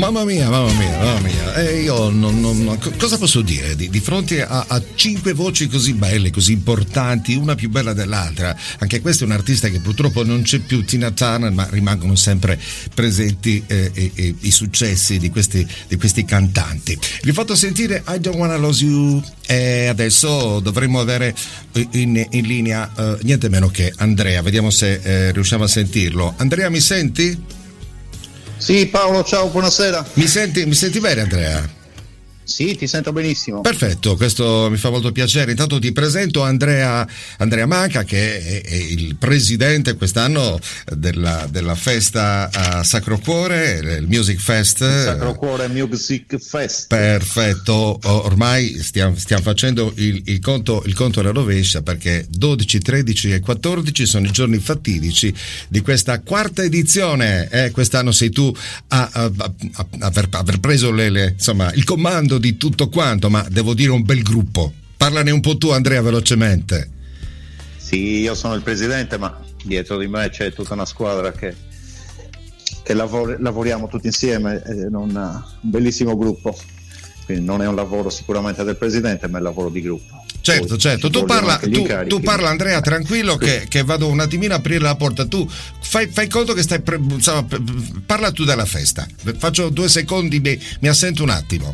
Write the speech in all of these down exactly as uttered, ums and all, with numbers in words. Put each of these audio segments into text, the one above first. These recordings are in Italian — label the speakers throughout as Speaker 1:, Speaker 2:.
Speaker 1: Mamma mia, mamma mia, mamma mia. E io non, non, cosa posso dire di, di fronte a, a cinque voci così belle, così importanti, una più bella dell'altra? Anche questa è un artista che purtroppo non c'è più, Tina Turner, ma rimangono sempre presenti eh, eh, eh, i successi di questi, di questi cantanti. Vi ho fatto sentire I Don't Wanna Lose You e adesso dovremmo avere in, in linea eh, niente meno che Andrea. Vediamo se eh, riusciamo a sentirlo. Andrea, mi senti?
Speaker 2: Sì, Paolo, ciao, buonasera.
Speaker 1: Mi senti, mi senti bene, Andrea?
Speaker 2: Sì, ti sento benissimo.
Speaker 1: Perfetto, questo mi fa molto piacere. Intanto ti presento Andrea, Andrea Maca, che è, è il presidente quest'anno della, della festa a Sacro Cuore, il Music Fest.
Speaker 2: Il Sacro Cuore Music Fest.
Speaker 1: Perfetto, ormai stiamo, stiamo facendo il, il, conto, il conto alla rovescia, perché dodici, tredici e quattordici sono i giorni fatidici di questa quarta edizione. Eh, quest'anno sei tu a, a, a, a aver, aver preso le, le, insomma, il comando di tutto quanto, ma devo dire un bel gruppo. Parlane un po' tu, Andrea, velocemente.
Speaker 2: Sì, io sono il presidente, ma dietro di me c'è tutta una squadra che, che lavor- lavoriamo tutti insieme, è un, un bellissimo gruppo. Quindi non è un lavoro sicuramente del presidente, ma è un lavoro di gruppo.
Speaker 1: Certo,
Speaker 2: Poi
Speaker 1: certo, tu parla, tu, tu parla Andrea, tranquillo,
Speaker 2: sì.
Speaker 1: che, che vado un attimino a aprire la porta. Tu fai, fai conto che stai pre- insomma, parla tu della festa. Faccio due secondi, mi, mi assento un attimo.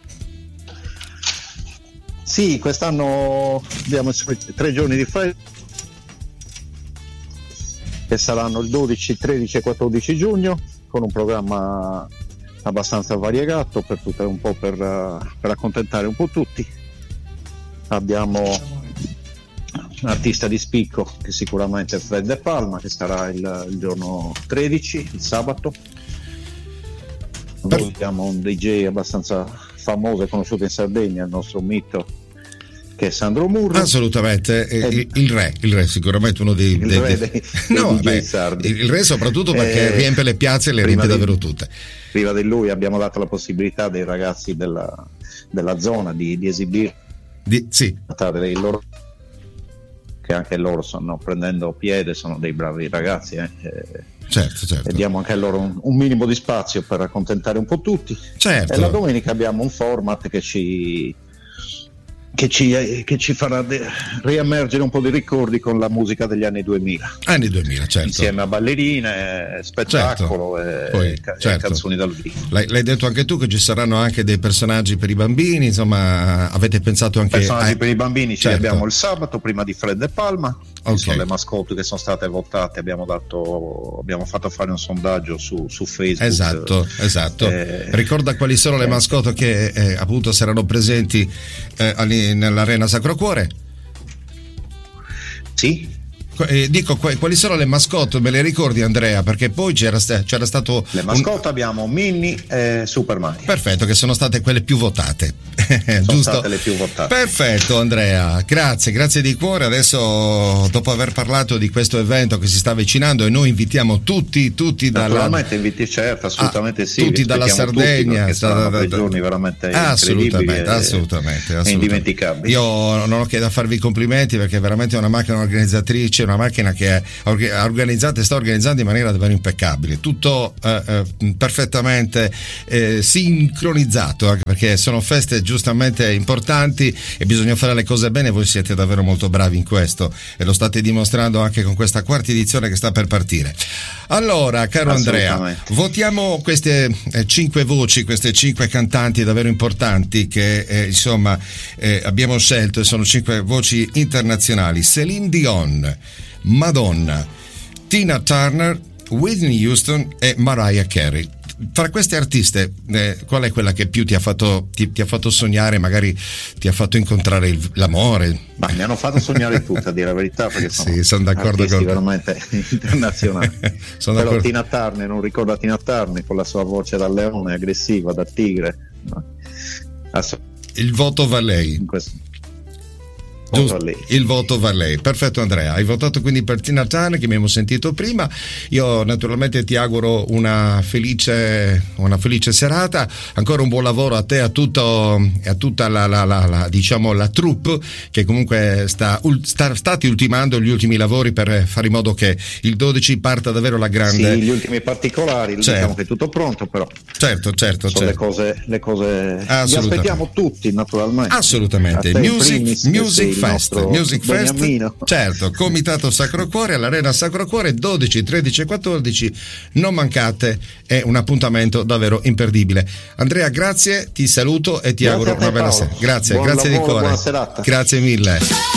Speaker 2: Sì, quest'anno abbiamo tre giorni di festa che saranno il dodici, tredici e quattordici giugno, con un programma abbastanza variegato per tutto, un po' per, per accontentare un po' tutti. Abbiamo un artista di spicco che sicuramente è Fred De Palma, che sarà il, il giorno tredici, il sabato. Noi abbiamo un D J abbastanza famoso e conosciuto in Sardegna, il nostro mito, che è Sandro Murro.
Speaker 1: Assolutamente, eh, il, il re, il re sicuramente uno dei,
Speaker 2: il
Speaker 1: dei,
Speaker 2: re
Speaker 1: dei,
Speaker 2: dei,
Speaker 1: no,
Speaker 2: dei
Speaker 1: vabbè,
Speaker 2: sardi.
Speaker 1: Il re soprattutto perché eh, riempie le piazze e le riempie davvero
Speaker 2: di,
Speaker 1: tutte.
Speaker 2: Prima di lui abbiamo dato la possibilità dei ragazzi della, della zona di, di esibire
Speaker 1: di, sì.
Speaker 2: dei loro, che anche loro stanno prendendo piede, sono dei bravi ragazzi, eh.
Speaker 1: Certo, certo.
Speaker 2: E diamo anche a loro un, un minimo di spazio per accontentare un po' tutti.
Speaker 1: Certo.
Speaker 2: E la domenica abbiamo un format che ci che ci, che ci farà de- riemergere un po' di ricordi con la musica degli anni duemila.
Speaker 1: Anni duemila, certo.
Speaker 2: Insieme a ballerine, spettacolo,
Speaker 1: certo.
Speaker 2: e,
Speaker 1: Poi,
Speaker 2: ca-
Speaker 1: certo.
Speaker 2: e canzoni dal vivo.
Speaker 1: L'hai, l'hai detto anche tu che ci saranno anche dei personaggi per i bambini, insomma, avete pensato anche
Speaker 2: personaggi
Speaker 1: a...
Speaker 2: per i bambini,
Speaker 1: certo.
Speaker 2: Ce li abbiamo il sabato prima di Fred De Palma.
Speaker 1: Okay.
Speaker 2: Sono le mascotte che sono state votate, abbiamo dato abbiamo fatto fare un sondaggio su, su Facebook.
Speaker 1: Esatto, esatto.
Speaker 2: Eh,
Speaker 1: Ricorda quali sono le
Speaker 2: eh,
Speaker 1: mascotte che eh, appunto saranno presenti eh, nell'Arena Sacro Cuore?
Speaker 2: Sì.
Speaker 1: Eh, dico, quali sono le mascotte, me le ricordi, Andrea? Perché poi c'era, c'era stato
Speaker 2: le mascotte un... abbiamo Minnie e Super Mario.
Speaker 1: Perfetto, che sono state quelle più votate.
Speaker 2: Sono
Speaker 1: Giusto?
Speaker 2: state le più votate.
Speaker 1: Perfetto, Andrea, grazie, grazie di cuore. Adesso, dopo aver parlato di questo evento che si sta avvicinando, e noi invitiamo tutti, tutti dalla...
Speaker 2: Naturalmente inviti, certo, assolutamente ah, sì.
Speaker 1: Tutti dalla Sardegna.
Speaker 2: Tutti, saranno da, da, da, giorni veramente
Speaker 1: assolutamente, assolutamente, assolutamente.
Speaker 2: Indimenticabili.
Speaker 1: Io non ho che da farvi i complimenti, perché veramente è una macchina organizzatrice, una macchina che ha organizzato e sta organizzando in maniera davvero impeccabile, tutto eh, eh, perfettamente eh, sincronizzato, anche perché sono feste giustamente importanti e bisogna fare le cose bene. Voi siete davvero molto bravi in questo e lo state dimostrando anche con questa quarta edizione che sta per partire. Allora, caro Andrea, votiamo queste eh, cinque voci, queste cinque cantanti davvero importanti che eh, insomma eh, abbiamo scelto, e sono cinque voci internazionali: Céline Dion, Madonna, Tina Turner, Whitney Houston e Mariah Carey. Fra queste artiste, eh, qual è quella che più ti ha fatto ti, ti ha fatto sognare, magari ti ha fatto incontrare il, l'amore?
Speaker 2: Ma mi hanno fatto sognare tutte, a dire la verità, perché sono,
Speaker 1: sì, sono d'accordo con
Speaker 2: veramente internazionali.
Speaker 1: Sono
Speaker 2: Però
Speaker 1: d'accordo.
Speaker 2: Tina Turner, non ricorda Tina Turner con la sua voce da leone, aggressiva, da tigre. No?
Speaker 1: Il voto va a lei.
Speaker 2: In questo... Giusto, lei.
Speaker 1: Il voto va a lei. Perfetto Andrea, hai votato quindi per Tina Turner che abbiamo sentito prima. Io naturalmente ti auguro una felice una felice serata, ancora un buon lavoro a te e a, tutto, a tutta la, la, la, la diciamo la troupe che comunque sta, sta state ultimando gli ultimi lavori per fare in modo che il dodici parta davvero la grande.
Speaker 2: Sì, gli ultimi particolari, certo. Diciamo che è tutto pronto, però
Speaker 1: certo certo,
Speaker 2: sono
Speaker 1: certo.
Speaker 2: le cose, le cose vi aspettiamo tutti naturalmente.
Speaker 1: Assolutamente. Music,
Speaker 2: primis,
Speaker 1: Music Fest, Music Fest,
Speaker 2: Beniamino.
Speaker 1: certo, Comitato Sacro Cuore all'Arena Sacro Cuore dodici, tredici e quattordici, non mancate, è un appuntamento davvero imperdibile. Andrea, grazie, ti saluto e ti
Speaker 2: grazie
Speaker 1: auguro
Speaker 2: te,
Speaker 1: una bella
Speaker 2: Paolo.
Speaker 1: sera. Grazie,
Speaker 2: buon
Speaker 1: grazie
Speaker 2: lavoro,
Speaker 1: di cuore.
Speaker 2: Buona serata.
Speaker 1: Grazie mille.